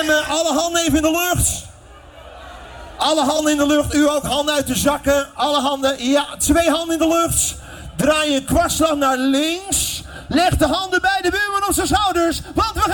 stemmen. Alle handen even in de lucht. Alle handen in de lucht. U ook, handen uit de zakken. Alle handen. Ja, 2 handen in de lucht. Draai je kwartslag naar links. Leg de handen bij de buurman op zijn schouders. Want we gaan...